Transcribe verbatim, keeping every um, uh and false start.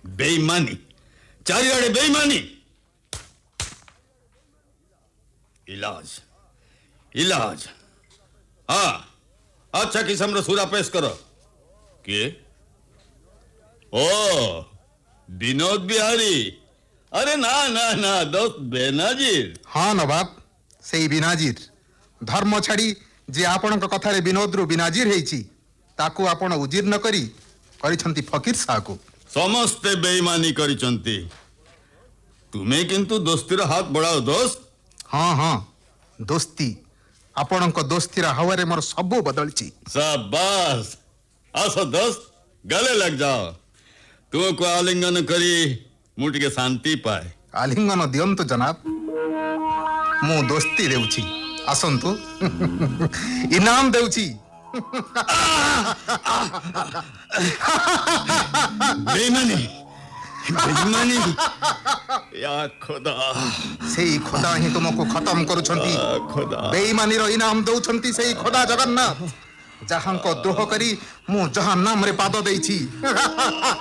बेईमानी चारियाड़े बेईमानी इलाज इलाज हाँ अच्छा किस्म सूरा पेश करो के ओ विनोद बिहारी अरे ना ना ना दोस्त बेनाजीर हाँ नवाब से बिनाजीर धर्म छाड़ी जे आपण कथा विनोद रु बिनाजीर हेची ताकू आपण उजीर्ण करी करिछंती फकीर साह को समस्ते बेईमानी करिछंती तुमे किंतु दोस्तीर हाथ बढ़ाओ दोस्त हाँ हाँ दोस्ती आपण दोस्तीर हवारे मोर सबू बदलची शाबाश आसो दोस्त गले लग जाओ तुमको आलिंगन करी मुझे के शांति पाए आलिंगन दियंतु जनाब मु दोस्ती देउची आसंतु इनाम देउची बेईमानी बेईमानी या खुदा सेई खुदा ही तुमको खत्म करूछंती खुदा बेईमानी रो इनाम दउछंती सेई खुदा जगन्नाथ जहां को द्रोह करी मु जहां नाम रे पाद देइछी